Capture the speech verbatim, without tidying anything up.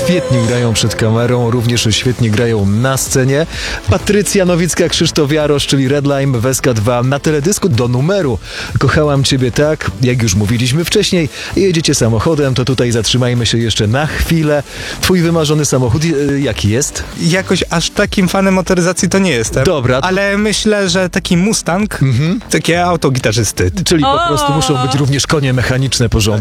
świetnie grają przed kamerą, również świetnie grają na scenie. Patrycja Nowicka, Krzysztof Jarosz, czyli Redline w S K dwa na teledysku do numeru Kochałam Ciebie tak, jak już mówiliśmy wcześniej. Jedziecie samochodem, to tutaj zatrzymajmy się jeszcze na chwilę. Twój wymarzony samochód y, jaki jest? Jakoś aż takim fanem motoryzacji to nie jestem. Dobra. Ale myślę, że taki Mustang, Mhm. takie auto gitarzysty. Czyli po O! prostu muszą być również konie mechaniczne porządne.